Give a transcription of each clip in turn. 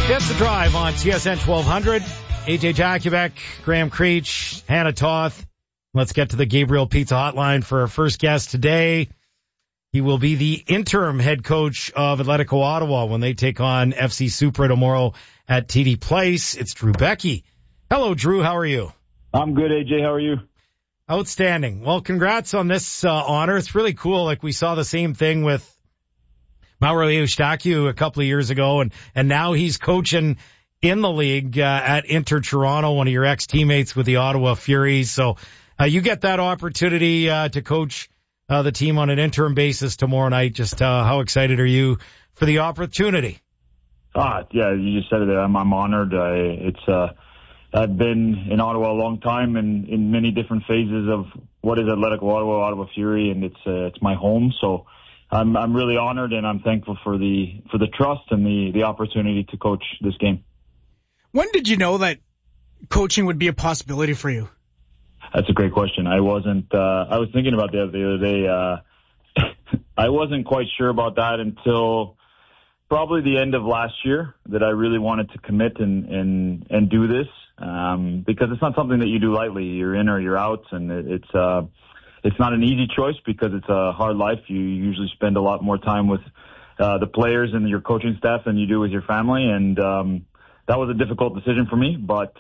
It's The Drive on TSN 1200. AJ Jakubek, Graham Creech, Hannah Toth. Let's get to the Gabriel Pizza Hotline for our first guest today. He will be the interim head coach of Atletico Ottawa when they take on FC Supra tomorrow at TD Place. It's Drew Becky. Hello, Drew. How are you? I'm good, AJ. How are you? Outstanding. Well, congrats on this honor. It's really cool. Like, we saw the same thing with Mauro Eustáquio a couple of years ago, and now he's coaching in the league at Inter Toronto, one of your ex-teammates with the Ottawa Furies. So you get that opportunity to coach the team on an interim basis tomorrow night. Just how excited are you for the opportunity? Yeah, you just said it there. I'm honored. I've been in Ottawa a long time and in many different phases of what is Atletico Ottawa Fury, and it's my home. So I'm really honored, and I'm thankful for the trust and the opportunity to coach this game. When did you know that coaching would be a possibility for you? That's a great question. I wasn't. I was thinking about that the other day. I wasn't quite sure about that until probably the end of last year, that I really wanted to commit and do this, because it's not something that you do lightly. You're in or you're out, and it's not an easy choice because it's a hard life. You usually spend a lot more time with the players and your coaching staff than you do with your family, and that was a difficult decision for me. But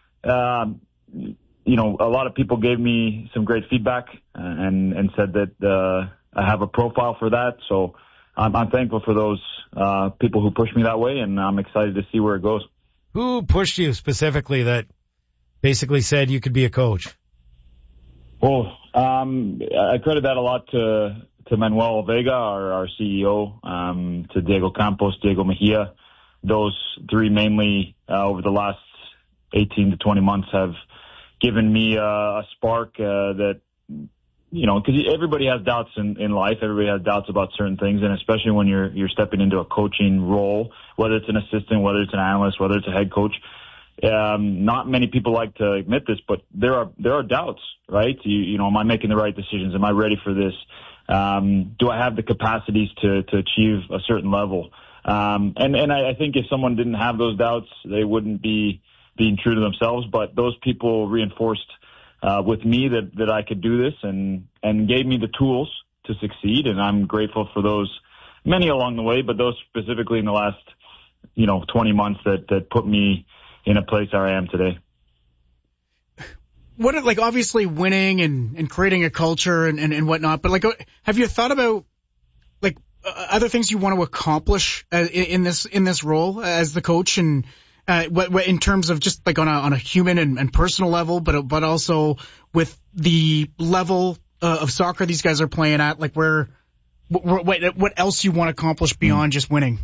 a lot of people gave me some great feedback and said that I have a profile for that. So I'm thankful for those people who pushed me that way, and I'm excited to see where it goes. Who pushed you specifically that basically said you could be a coach? Well, I credit that a lot to Manuel Vega, our CEO, to Diego Campos, Diego Mejia. Those three mainly over the last 18 to 20 months have given me a spark that, because everybody has doubts in life. Everybody has doubts about certain things, and especially when you're stepping into a coaching role, whether it's an assistant, whether it's an analyst, whether it's a head coach. Not many people like to admit this, but there are doubts, right? Am I making the right decisions? Am I ready for this? Do I have the capacities to achieve a certain level? And I think if someone didn't have those doubts, they wouldn't be being true to themselves. But those people reinforced with me that I could do this and gave me the tools to succeed. And I'm grateful for those, many along the way, but those specifically in the last 20 months that put me in a place where I am today. What, obviously winning and creating a culture and whatnot, but have you thought about other things you want to accomplish in this role as the coach, and what in terms of just on a human and personal level, but also with the level of soccer these guys are playing at, what else you want to accomplish beyond just winning?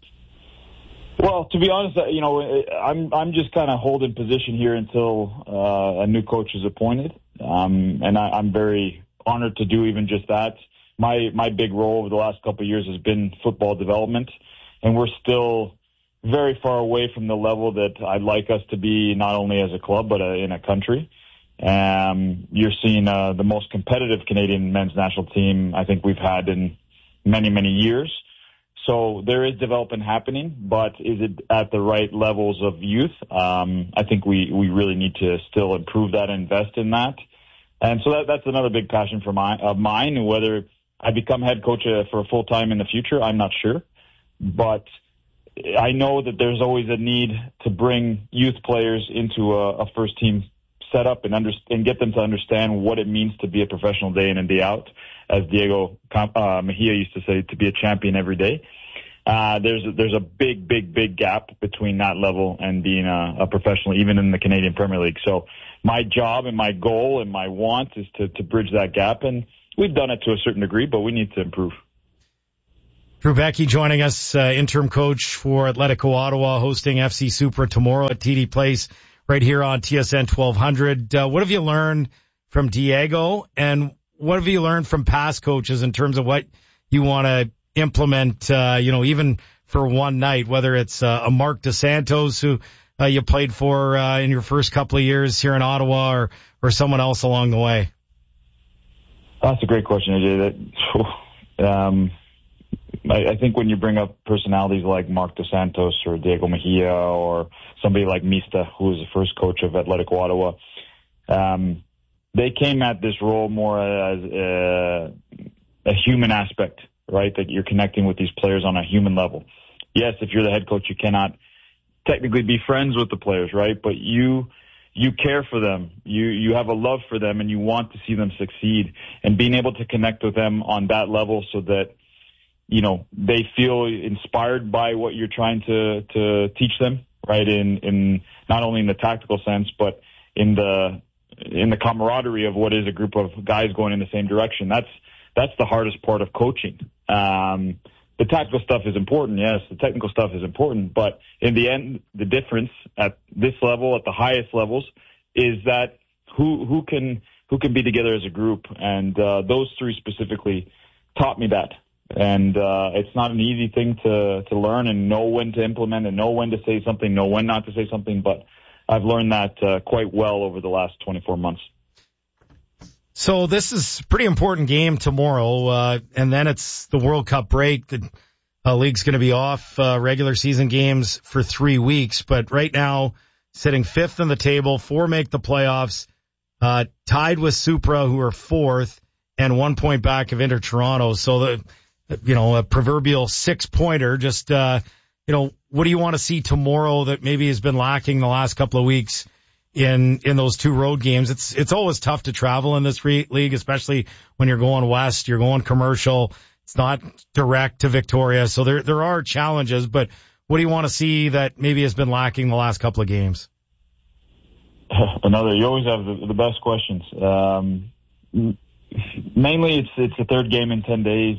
Well, to be honest, I'm just kind of holding position here until a new coach is appointed, and I'm very honored to do even just that. My big role over the last couple of years has been football development, and we're still very far away from the level that I'd like us to be, not only as a club but in a country. You're seeing the most competitive Canadian men's national team I think we've had in many, many years. So there is development happening, but is it at the right levels of youth? I think we really need to still improve that and invest in that. And so that's another big passion of mine. Whether I become head coach for a full time in the future, I'm not sure. But I know that there's always a need to bring youth players into a first team setup and get them to understand what it means to be a professional day in and day out. As Diego Mejia used to say, to be a champion every day. There's a big gap between that level and being a professional, even in the Canadian Premier League. So my job and my goal and my want is to bridge that gap, and we've done it to a certain degree, but we need to improve. Drew Becky joining us, interim coach for Atletico Ottawa, hosting FC Supra tomorrow at TD Place right here on TSN 1200. What have you learned from Diego, and what have you learned from past coaches in terms of what you want to implement, even for one night, whether it's a Mark DeSantos who you played for in your first couple of years here in Ottawa, or someone else along the way? That's a great question, AJ. I think when you bring up personalities like Mark Dos Santos or Diego Mejia or somebody like Mista, who was the first coach of Atletico Ottawa, they came at this role more as a human aspect, right? That you're connecting with these players on a human level. Yes, if you're the head coach, you cannot technically be friends with the players, right? But you care for them. You have a love for them, and you want to see them succeed. And being able to connect with them on that level so that, you know, they feel inspired by what you're trying to teach them, right? In not only in the tactical sense, but in the camaraderie of what is a group of guys going in the same direction. That's the hardest part of coaching. The tactical stuff is important, yes. The technical stuff is important, but in the end, the difference at this level, at the highest levels, is that who can be together as a group, and those three specifically taught me that. And it's not an easy thing to learn and know when to implement and know when to say something, know when not to say something, but I've learned that quite well over the last 24 months. So this is a pretty important game tomorrow, and then it's the World Cup break. The league's going to be off regular season games for 3 weeks, but right now sitting fifth in the table, 4 make the playoffs, tied with Supra, who are fourth, and 1 point back of Inter Toronto. So a proverbial 6-pointer. Just what do you want to see tomorrow that maybe has been lacking the last couple of weeks in those 2 road games? It's always tough to travel in this league, especially when you're going west, you're going commercial. It's not direct to Victoria. So there are challenges, but what do you want to see that maybe has been lacking the last couple of games? You always have the best questions. Mainly it's the third game in 10 days.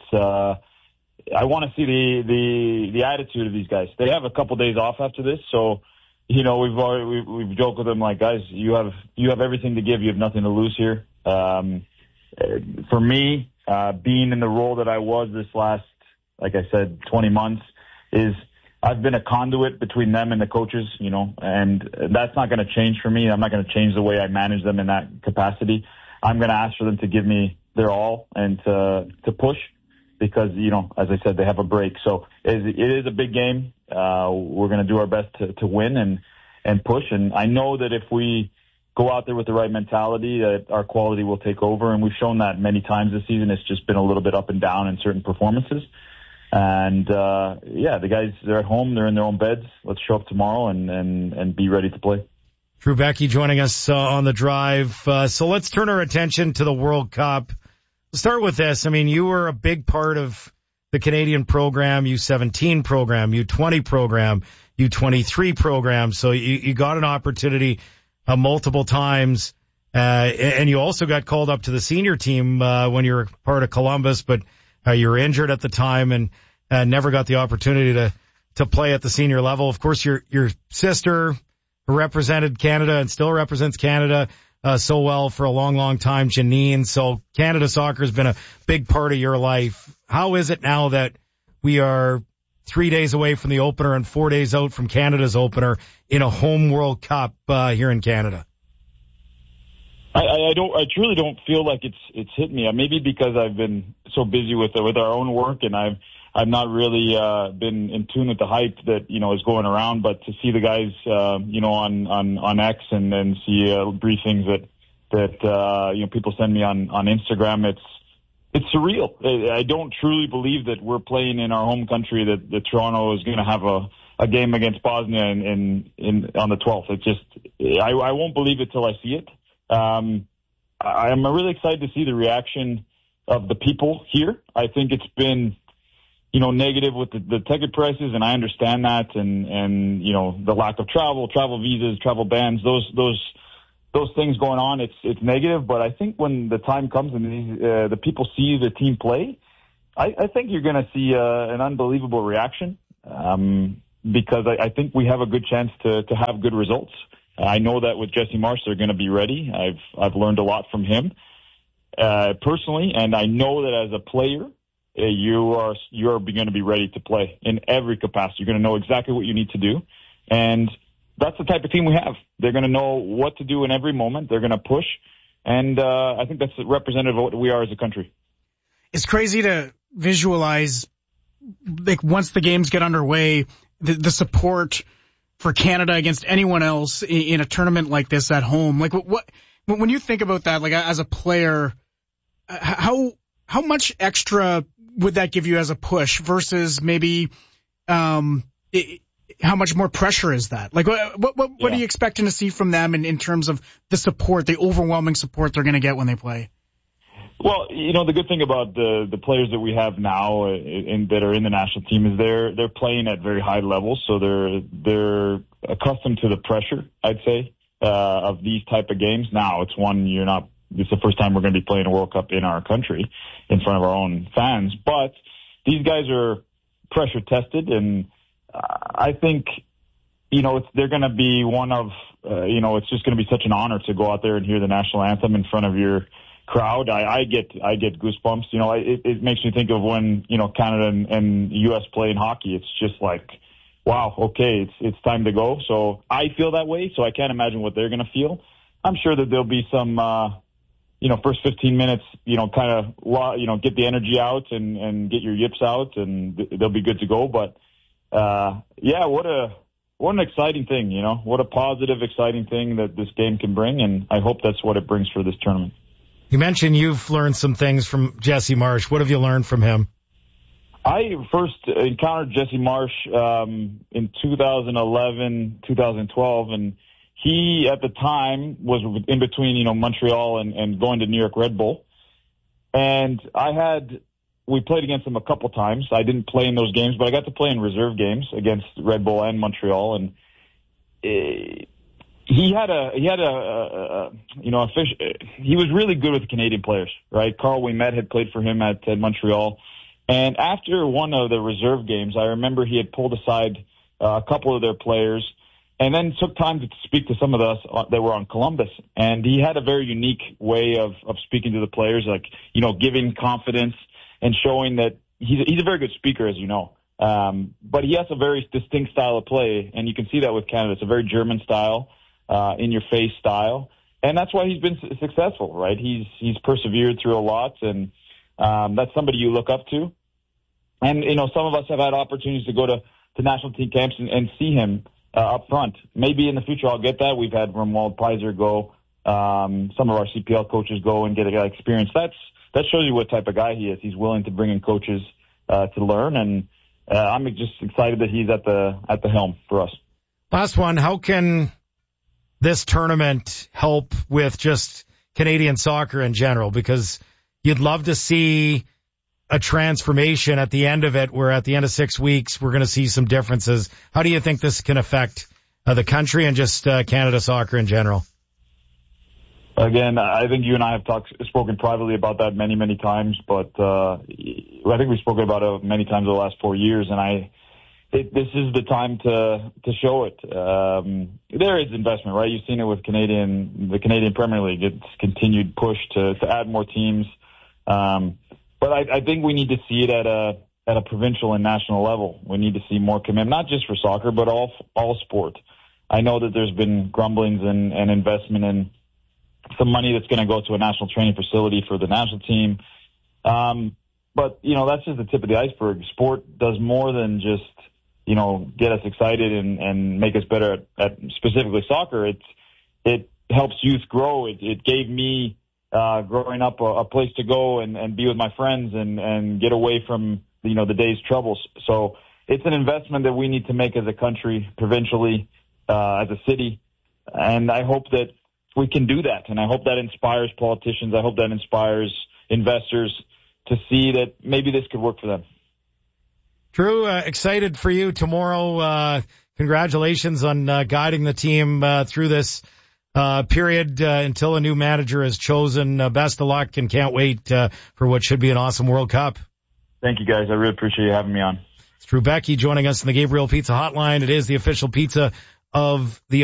I want to see the attitude of these guys. They have a couple days off after this, so we've joked with them like, guys, you have everything to give. You have nothing to lose here. For me, being in the role that I was this last, like I said, 20 months, is I've been a conduit between them and the coaches, and that's not going to change for me. I'm not going to change the way I manage them in that capacity. I'm going to ask for them to give me their all and to push because, as I said, they have a break. So it is a big game. We're going to do our best to win and push. And I know that if we go out there with the right mentality, that our quality will take over. And we've shown that many times this season. It's just been a little bit up and down in certain performances. And, the guys, they're at home. They're in their own beds. Let's show up tomorrow and be ready to play. Drew Beckie joining us on the drive. So let's turn our attention to the World Cup. We'll start with this. I mean, you were a big part of the Canadian program, U17 program, U20 program, U23 program. So you got an opportunity multiple times. And you also got called up to the senior team when you were part of Columbus, but you were injured at the time and never got the opportunity to play at the senior level. Of course, your sister represented Canada and still represents Canada so well for a long, long time, Janine. So Canada soccer has been a big part of your life. How is it now that we are 3 days away from the opener and 4 days out from Canada's opener in a home World Cup here in Canada? I truly don't feel like it's hit me. Maybe because I've been so busy with our own work and I've not really been in tune with the hype that is going around. But to see the guys on X and then see briefings that people send me on Instagram, it's surreal. I don't truly believe that we're playing in our home country, that Toronto is going to have a game against Bosnia on the 12th. It just I won't believe it till I see it. I'm really excited to see the reaction of the people here. I think it's been, negative with the ticket prices, and I understand that, and the lack of travel visas, travel bans, those things going on. It's negative, but I think when the time comes and the people see the team play, I think you're going to see an unbelievable reaction because I think we have a good chance to have good results. I know that with Jesse Marsch, they're going to be ready. I've learned a lot from him personally, and I know that as a player, you're going to be ready to play in every capacity. You're going to know exactly what you need to do, and that's the type of team we have. They're going to know what to do in every moment. They're going to push, and I think that's representative of what we are as a country. It's crazy to visualize like once the games get underway, the support for Canada against anyone else in a tournament like this at home, like when you think about that, like as a player, how much extra would that give you as a push versus maybe how much more pressure is that? Like what are you expecting to see from them in terms of the support, the overwhelming support they're going to get when they play? Well, the good thing about the players that we have now that are in the national team is they're playing at very high levels, so they're accustomed to the pressure, I'd say, of these type of games. Now, it's the first time we're going to be playing a World Cup in our country in front of our own fans, but these guys are pressure tested, and I think, they're going to be one of, it's just going to be such an honor to go out there and hear the national anthem in front of your crowd. I get goosebumps. It makes me think of when, Canada and U.S. play in hockey. It's just like, wow, okay, it's time to go. So I feel that way, so I can't imagine what they're going to feel. I'm sure that there'll be some, first 15 minutes, kind of, get the energy out and get your yips out, and they'll be good to go. But, what an exciting thing, what a positive, exciting thing that this game can bring. And I hope that's what it brings for this tournament. You mentioned you've learned some things from Jesse Marsch. What have you learned from him? I first encountered Jesse Marsch in 2011, 2012, and he, at the time, was in between, Montreal and going to New York Red Bull. And we played against him a couple times. I didn't play in those games, but I got to play in reserve games against Red Bull and Montreal. And he was really good with the Canadian players, right? Carl Ouimet had played for him at Montreal. And after one of the reserve games, I remember he had pulled aside a couple of their players and then took time to speak to some of us that were on Columbus. And he had a very unique way of speaking to the players, like, giving confidence and showing that he's a very good speaker, as you know. But he has a very distinct style of play, and you can see that with Canada. It's a very German style, in-your-face style. And that's why he's been successful, right? He's persevered through a lot, and that's somebody you look up to. And, some of us have had opportunities to go to national team camps and see him up front. Maybe in the future I'll get that. We've had Romuald Peiser go. Some of our CPL coaches go and get a experience. That shows you what type of guy he is. He's willing to bring in coaches to learn, and I'm just excited that he's at the helm for us. Last one, how can this tournament help with just Canadian soccer in general? Because you'd love to see a transformation at the end of it, where at the end of 6 weeks, we're going to see some differences. How do you think this can affect the country and just Canada soccer in general? Again, I think you and I have spoken privately about that many, many times, but I think we've spoken about it many times in the last 4 years, and this is the time to show it. There is investment, right? You've seen it with the Canadian Premier League. It's continued push to add more teams. But I think we need to see it at a provincial and national level. We need to see more commitment, not just for soccer, but all sport. I know that there's been grumblings and investment in some money that's going to go to a national training facility for the national team. But, that's just the tip of the iceberg. Sport does more than just, get us excited and make us better at specifically soccer. It helps youth grow. It gave me, growing up, a place to go and be with my friends and get away from, the day's troubles. So it's an investment that we need to make as a country, provincially, as a city. And I hope that we can do that. And I hope that inspires politicians. I hope that inspires investors to see that maybe this could work for them. Drew, excited for you tomorrow. Congratulations on guiding the team through this period until a new manager is chosen. Best of luck, and can't wait for what should be an awesome World Cup. Thank you, guys. I really appreciate you having me on. It's Drew Beckie joining us in the Gabriel Pizza Hotline. It is the official pizza of the